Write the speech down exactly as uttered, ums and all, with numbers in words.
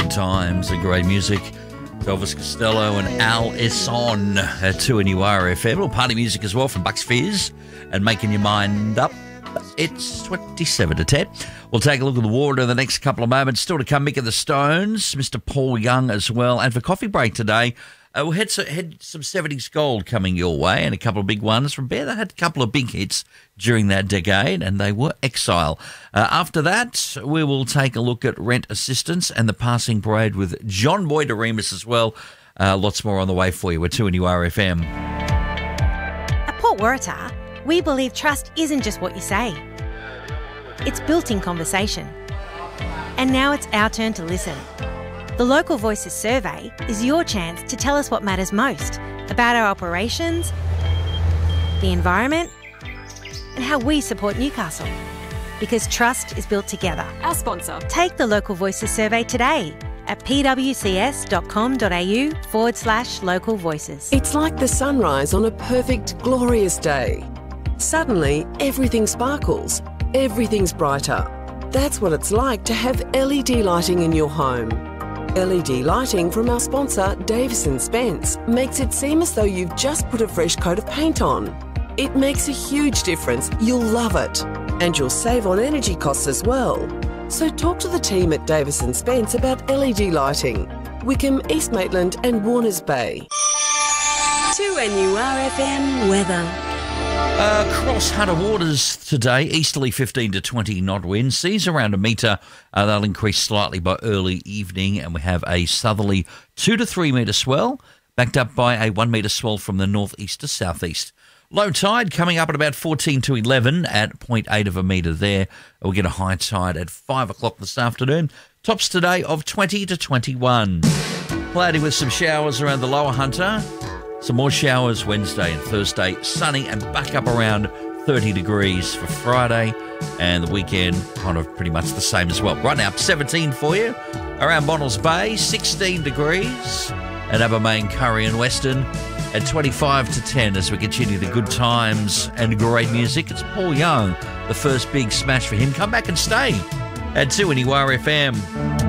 good times and great music. Elvis Costello and Al Esson at two N U R F M. Little party music as well from Bucks Fizz and Making Your Mind Up. It's twenty-seven to ten. We'll take a look at the water in the next couple of moments. Still to come, Mick of the Stones, Mister Paul Young as well. And for coffee break today, uh, we'll head, so, head some seventies gold coming your way and a couple of big ones from Bear. They had a couple of big hits during that decade and they were Exile. Uh, after that, we will take a look at rent assistance and the passing parade with John Boy Doremus as well. Uh, lots more on the way for you. We're two N U R F M. At Port Waratah, we believe trust isn't just what you say. It's built in conversation. And now it's our turn to listen. The Local Voices survey is your chance to tell us what matters most about our operations, the environment, and how we support Newcastle. Because trust is built together. Our sponsor. Take the Local Voices survey today at pwcs.com.au forward slash local voices. It's like the sunrise on a perfect, glorious day. Suddenly, everything sparkles. Everything's brighter. That's what it's like to have L E D lighting in your home. L E D lighting from our sponsor, Davis and Spence, makes it seem as though you've just put a fresh coat of paint on. It makes a huge difference. You'll love it. And you'll save on energy costs as well. So talk to the team at Davis and Spence about L E D lighting. Wickham, East Maitland and Warners Bay. two N U R F M weather. Uh, across Hunter Waters today, easterly fifteen to twenty knot winds, seas around a metre. Uh, they'll increase slightly by early evening, and we have a southerly two to three metre swell, backed up by a one metre swell from the northeast to southeast. Low tide coming up at about fourteen to eleven at zero point eight of a metre there. We'll get a high tide at five o'clock this afternoon. Tops today of twenty to twenty-one. Cloudy with some showers around the lower Hunter. Some more showers Wednesday and Thursday. Sunny and back up around thirty degrees for Friday. And the weekend kind of pretty much the same as well. Right now, seventeen for you. Around Bonnells Bay, sixteen degrees. At Abermain, Curry and Western. At twenty-five to ten as we continue the good times and great music. It's Paul Young, the first big smash for him. Come back and stay at two N U R F M.